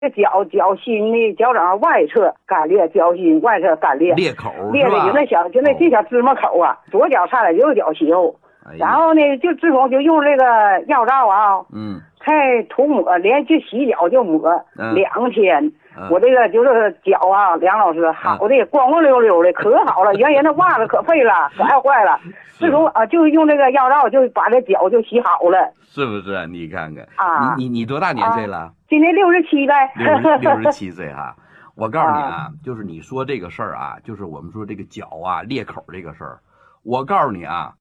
这脚心的脚掌外侧干裂，脚心外侧干裂， 裂口裂的有那小就那这小芝麻口啊，左脚差点右脚斜后。然后呢，就自从就用这个药皂啊，才涂抹，连去洗脚就抹2天。我这个就是脚啊，梁老师好的光光溜溜的，可好了。原先那袜子可废了，可爱坏了。自从就用这个药皂，就把这脚就洗好了。 是不是？你看看啊，你多大年岁了？ 今年67呗。 67岁哈。我告诉你啊，就是你说这个事儿啊，就是我们说这个脚啊裂口这个事儿，我告诉你啊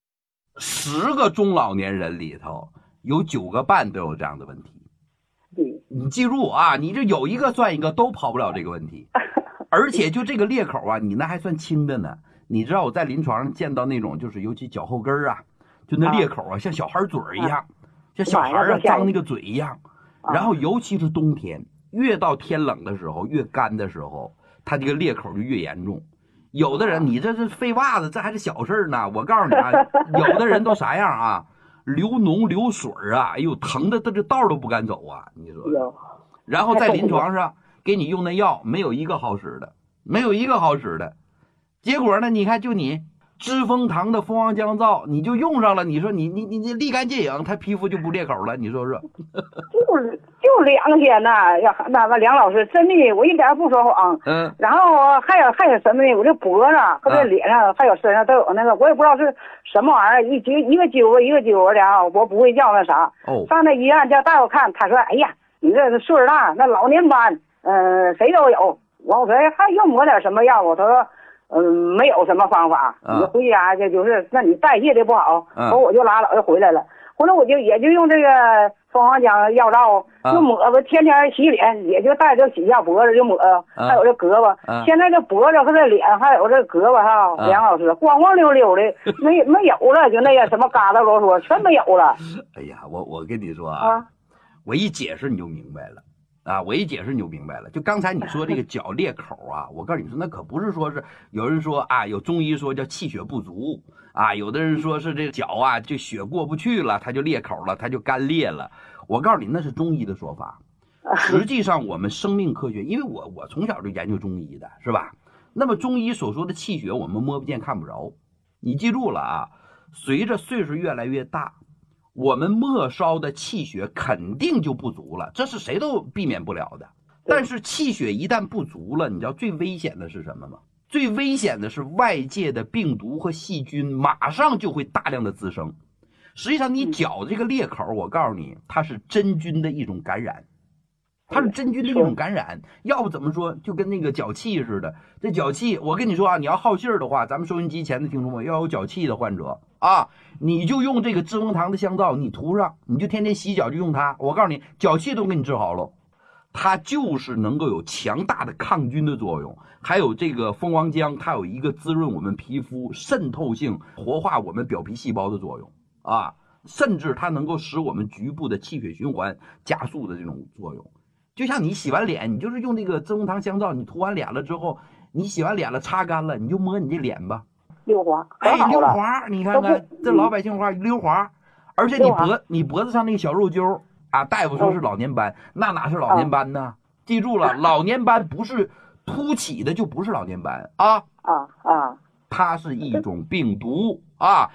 ，10个中老年人里头有9个半都有这样的问题。你记住啊，你这有一个算一个，都跑不了这个问题。而且就这个裂口啊，你那还算轻的呢。你知道我在临床上见到那种，就是尤其脚后跟啊，就那裂口啊，像小孩嘴一样，像小孩啊张那个嘴一样。然后尤其是冬天，越到天冷的时候，越干的时候，它这个裂口就越严重。有的人，你这是废袜子，这还是小事呢。我告诉你啊，有的人都啥样啊？流脓流水啊，哎呦，疼的这道都不敢走啊！你说，然后在临床上给你用那药，没有一个好使的，没有一个好使的。结果呢，你看就你知蜂堂的蜂王浆皂，你就用上了，你说你立竿见影，他皮肤就不裂口了，你说说？就2天呐，呀，那梁老师真的，我一点不说谎。然后还有什么呢？我这脖子和这脸上还有身上都有那个，我也不知道是什么玩意儿，一个揪个一个揪的啊，我不会叫那啥。上那医院叫大夫看，他说：“哎呀，你这岁数大，那老年斑，谁都有。”我说还要抹点什么药？他说：“没有什么方法，你回家就是那你代谢的不好。”我就拉倒就回来了。后来我也就用这个蜂王浆药皂，就抹吧，天天洗脸，也就带着洗一下脖子就抹，还有这胳膊。现在这脖子和这脸还有这胳膊哈，梁老师光光溜溜的，没有了，就那个什么疙瘩啰嗦全没有了。 哎呀，我跟你说啊，我一解释你就明白了。我一解释你就明白了。就刚才你说这个脚裂口啊，我告诉你说，那可不是说是有人说啊，有中医说叫气血不足啊，有的人说是这个脚啊，就血过不去了，它就裂口了，它就干裂了。我告诉你，那是中医的说法。实际上，我们生命科学，因为我从小就研究中医的，是吧？那么中医所说的气血，我们摸不见看不着。你记住了啊，随着岁数越来越大，我们末梢的气血肯定就不足了，这是谁都避免不了的。但是气血一旦不足了，你知道最危险的是什么吗？最危险的是外界的病毒和细菌马上就会大量的滋生。实际上你脚这个裂口，我告诉你，它是真菌的一种感染，它是真菌的一种感染。要不怎么说就跟那个脚气似的。这脚气，我跟你说啊，你要好信儿的话，咱们收音机前的听众们要有脚气的患者啊，你就用这个知蜂堂的香皂，你涂上，你就天天洗脚就用它。我告诉你，脚气都给你治好了。它就是能够有强大的抗菌的作用，还有这个蜂王浆，它有一个滋润我们皮肤、渗透性、活化我们表皮细胞的作用啊，甚至它能够使我们局部的气血循环加速的这种作用。就像你洗完脸，你就是用这个知蜂堂香皂，你涂完脸了之后，你洗完脸了擦干了，你就摸你这脸吧， 溜滑， 溜滑，你看看这老百姓话溜滑，而且你脖子上那个小肉揪啊，大夫说是老年斑，那哪是老年斑呢？记住了，老年斑不是凸起的就不是老年斑啊，它是一种病毒啊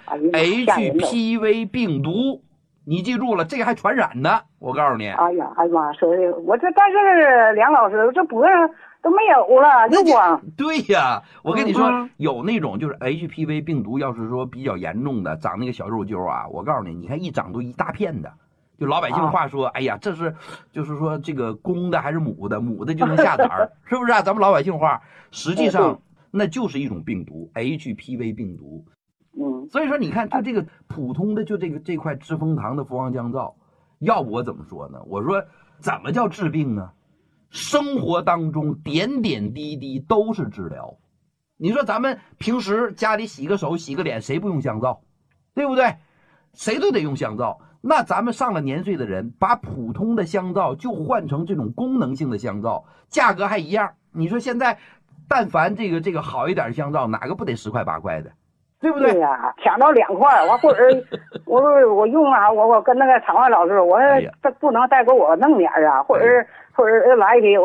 ，HPV 病毒，你记住了，这个还传染呢，我告诉你。 哎呀，说的我这，但是梁老师，这脖子都没有了，就光。 对呀，我跟你说，有那种就是 HPV 病毒，要是说比较严重的，长那个小肉揪啊，我告诉你，你看一长都一大片的。就老百姓话说，哎呀，这是就是说这个公的还是母的，母的就能下崽儿，是不是啊？咱们老百姓话，实际上那就是一种病毒 ，HPV 病毒。所以说你看，就这个普通的就这块知蜂堂的蜂王浆皂，要不我怎么说呢？我说怎么叫治病呢？生活当中点点滴滴都是治疗。你说咱们平时家里洗个手洗个脸，谁不用香皂？对不对？谁都得用香皂。那咱们上了年岁的人，把普通的香皂就换成这种功能性的香皂，价格还一样。你说现在但凡这个好一点的香皂，哪个不得10块8块的？ 对不对？ 对呀，抢到2块，完或者我说我用啊，我跟那个场外老师，我说这不能再给我弄点啊，或者来一些。